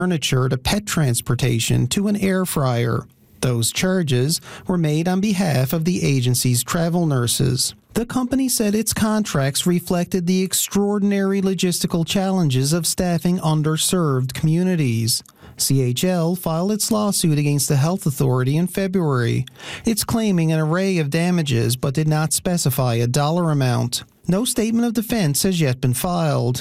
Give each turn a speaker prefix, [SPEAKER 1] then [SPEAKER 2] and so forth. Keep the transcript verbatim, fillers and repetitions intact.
[SPEAKER 1] furniture to pet transportation to an air fryer. Those charges were made on behalf of the agency's travel nurses. The company said its contracts reflected the extraordinary logistical challenges of staffing underserved communities. C H L filed its lawsuit against the health authority in February. It's claiming an array of damages but did not specify a dollar amount. No statement of defense has yet been filed.